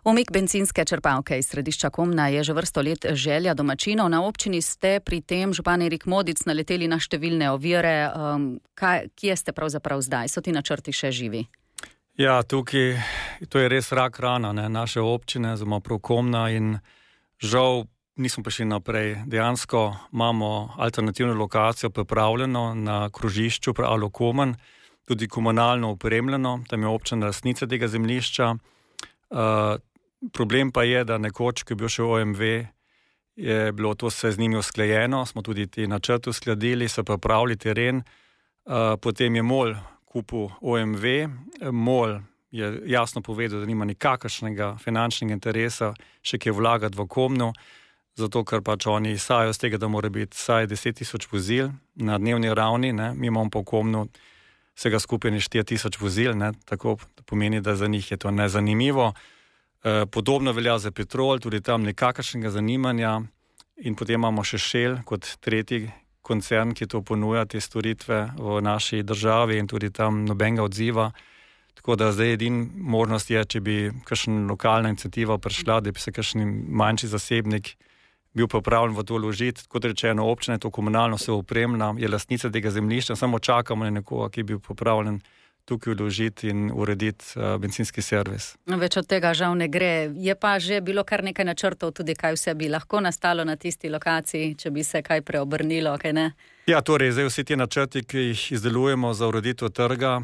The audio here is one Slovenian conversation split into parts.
Umik bencinske črpalke iz središča Komna je že vrsto let želja domačinov. Na občini ste pri tem, župan Erik Modic, naleteli na številne ovire. Kje ste pravzaprav zdaj? So ti načrti še živi? Ja, tukaj, to je res rak rana, naše občine, zelo prav Komna, in žal nismo prišli naprej. Dejansko imamo alternativno lokacijo pripravljeno na krožišču pri Alokomen, tudi komunalno opremljeno, tam je občina lastnica tega zemljišča. Problem pa je, da nekoč, ko je bil še OMV, je bilo to vse z njimi usklajeno, smo tudi ti načrti uskladili, so pripravili teren, potem je MOL kupil OMV, MOL je jasno povedal, da nima nikakršnega finančnega interesa še kaj vlagati v Komno, zato ker pač oni izhajajo z tega, da mora biti vsaj 10,000 vozil na dnevni ravni, mi imamo po Komnu vsega skupaj 4,000 vozil, tako pomeni, da za njih je to nezanimivo. Podobno velja za Petrol, tudi tam nikakršnega zanimanja, in potem imamo še Shell kot tretji koncern, ki to ponuja, te storitve v naši državi, in tudi tam nobenega odziva. Tako da zdaj edina možnost je, če bi kakšna lokalna iniciativa prišla, da bi se kakšen manjši zasebnik bil pripravljen v to vložiti. Kot rečeno, občina je to komunalno vse opremljena, je lastnica tega zemljišča, samo čakamo na nekoga, ki bi bil pripravljen tukaj vložiti in urediti bencinski servis. Več od tega žal ne gre. Je pa že bilo kar nekaj načrtov, tudi kaj vse bi lahko nastalo na tisti lokaciji, če bi se kaj preobrnilo, kaj ne? Ja, torej, zdaj vsi ti načrti, ki jih izdelujemo za ureditev trga,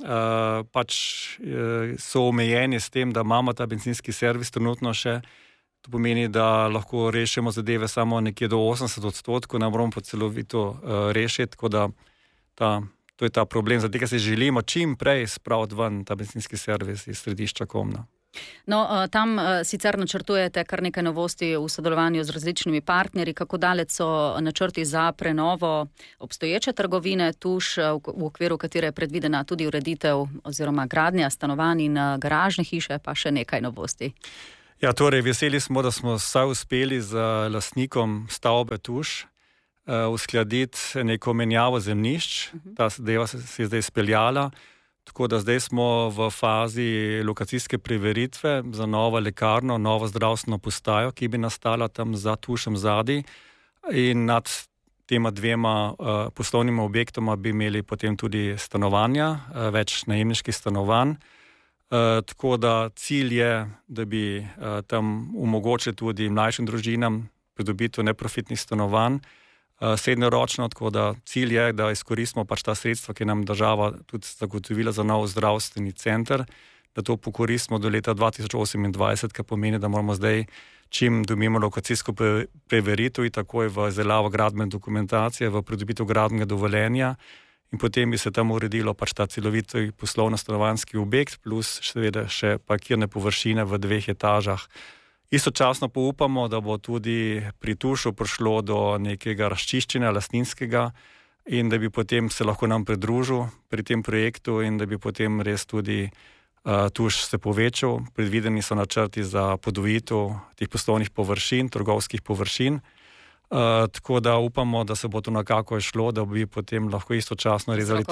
so omejeni s tem, da imamo ta bencinski servis trenutno še. To pomeni, da lahko rešimo zadeve samo nekje do 80%, ne moramo pa celovito rešiti, tako da to je ta problem, zato se želimo čim prej spraviti ven ta bencinski servis iz središča Komna. No, tam sicer načrtujete kar nekaj novosti v sodelovanju z različnimi partnerji. Kako daleč so načrti za prenovo obstoječe trgovine Tuš, v okviru katere je predvidena tudi ureditev oziroma gradnja stanovanj in garažne hiše, pa še nekaj novosti? Ja, torej, veseli smo, da smo vsaj uspeli z lastnikom stavbe Tuš uskladiti neko menjavo zemljišč. Ta zadeva se je zdaj speljala, tako da zdaj smo v fazi lokacijske preveritve za novo lekarno, novo zdravstveno postajo, ki bi nastala tam za Tušem zadaj, in nad tema dvema poslovnima objektoma bi imeli potem tudi stanovanja, več najemniških stanovanj. Tako da cilj je, da bi tam omogočili tudi mlajšim družinam pridobitev neprofitnih stanovanj srednjeročno, tako da cilj je, da izkoristimo pač ta sredstva, ki nam država tudi zagotovila za nov zdravstveni center, da to pokoristimo do leta 2028, kar pomeni, da moramo zdaj, čim dobimo lokacijsko preveritev, takoj v izdelavo gradbene dokumentacije, v pridobitev gradbenega dovoljenja, in potem bi se tam uredilo pač ta celoviti poslovno-stanovanjski objekt, plus seveda še parkirne površine v 2 etažah. Istočasno pa upamo, da bo tudi pri Tušu prišlo do nekega razčiščenja lastninskega in da bi potem se lahko nam pridružil pri tem projektu in da bi potem res tudi Tuš se povečal. Predvideni so načrti za podvojitev teh poslovnih površin, trgovskih površin. Tako da upamo, da se bo to nekako šlo, da bi potem lahko istočasno rezali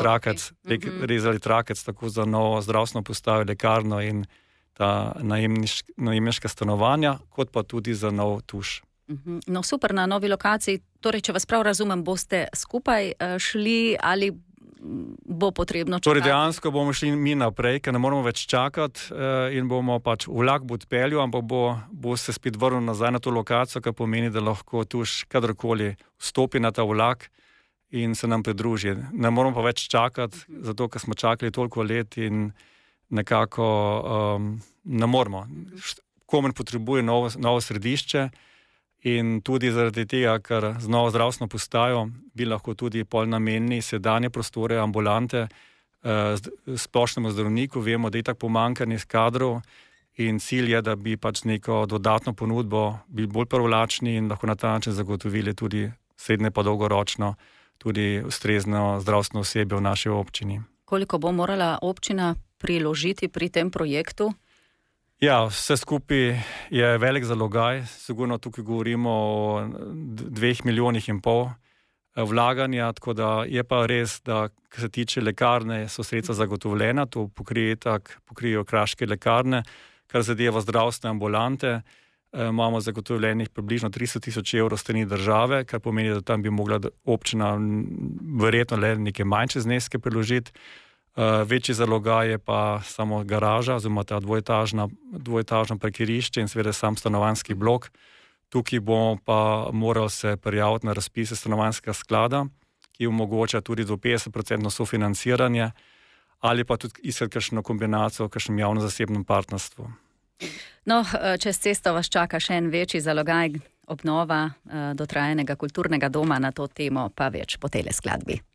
trakec tako za novo zdravstveno postajo, lekarno in ta najemniška stanovanja, kot pa tudi za nov Tuš. No, super, na novi lokaciji. Torej, če vas prav razumem, boste skupaj šli ali bo potrebno čakati? Torej, dejansko bomo šli mi naprej, ker ne moramo več čakati in bomo pač vlak bo odpeljal, ampak bo se spet vrnil nazaj na to lokacijo, kar pomeni, da lahko Tuš kadarkoli vstopi na ta vlak in se nam pridruži. Ne moramo pa več čakati, zato ker smo čakali toliko let in nekako ne moramo. Komen potrebuje novo središče in tudi zaradi tega, ker z novo zdravstveno postajo bi lahko tudi pol namenili sedanje prostore, ambulante splošnemu zdravniku. Vemo, da je tako pomanjkanje kadrov in cilj je, da bi pač neko dodatno ponudbo bili bolj privlačni in lahko na ta način zagotovili tudi srednje pa dolgoročno tudi ustrezno zdravstveno osebje v naši občini. Koliko bo morala občina priložiti pri tem projektu? Ja, vse skupaj je velik zalogaj. Sigurno tukaj govorimo o 2,5 milijona vlaganja, tako da je pa res, da kar se tiče lekarne, so sredstva zagotovljena, to pokrijejo kraške lekarne. Kar zadeva zdravstvene ambulante, imamo zagotovljenih približno 300 000 evrov strani države, kar pomeni, da tam bi mogla občina verjetno le neke manjše zneske priložiti. Večji zalogaj je pa samo garaža, oziroma ta dvojetažno parkirišče in seveda sam stanovanjski blok. Tukaj bomo pa morali se prijaviti na razpise stanovanjskega sklada, ki omogoča tudi do 50% sofinanciranje, ali pa tudi iskati kakšno kombinacijo v kakšnem javno-zasebnem partnerstvu. No, čez cesto vas čaka še en večji zalogaj, obnova dotrajanega kulturnega doma, na to temo pa več po tele skladbi.